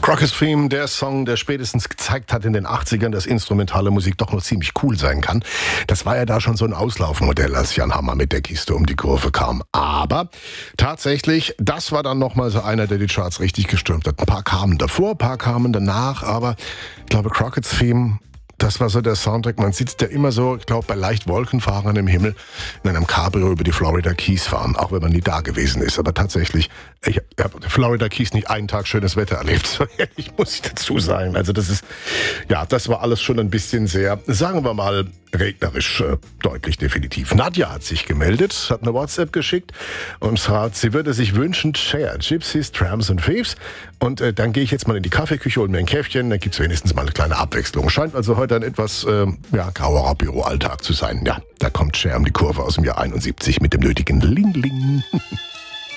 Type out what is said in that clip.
Crockett's Theme, der Song, der spätestens gezeigt hat in den 80ern, dass instrumentale Musik doch noch ziemlich cool sein kann. Das war ja da schon so ein Auslaufmodell, als Jan Hammer mit der Kiste um die Kurve kam. Aber tatsächlich, das war dann nochmal so einer, der die Charts richtig gestürmt hat. Ein paar kamen davor, ein paar kamen danach, aber ich glaube, Crockett's Theme, das war so der Soundtrack. Man sitzt ja immer so, ich glaube, bei leicht Wolkenfahrern im Himmel in einem Cabrio über die Florida Keys fahren, auch wenn man nie da gewesen ist. Aber tatsächlich, ich habe Florida Keys nicht einen Tag schönes Wetter erlebt. So ehrlich muss ich dazu sagen. Also das ist, ja, das war alles schon ein bisschen sehr, sagen wir mal, regnerisch deutlich definitiv. Nadja hat sich gemeldet, hat eine WhatsApp geschickt und sagt, sie würde sich wünschen, Cher, Gypsies, Tramps und Thieves. Und dann gehe ich jetzt mal in die Kaffeeküche, hole mir ein Käffchen, dann gibt's wenigstens mal eine kleine Abwechslung. Scheint also heute ein etwas grauerer Büroalltag zu sein. Ja, da kommt Cher um die Kurve aus dem Jahr 71 mit dem nötigen Ling-Ling.